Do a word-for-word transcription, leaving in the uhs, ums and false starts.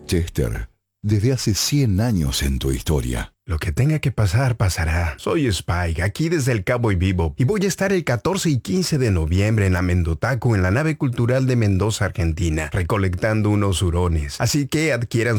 Chester, desde hace cien años en tu historia. Lo que tenga que pasar, pasará. Soy Spike, aquí desde el Cowboy Bebop, y voy a estar el catorce y quince de noviembre en la Mendotaku, en la nave cultural de Mendoza, Argentina, recolectando unos hurones. Así que adquieran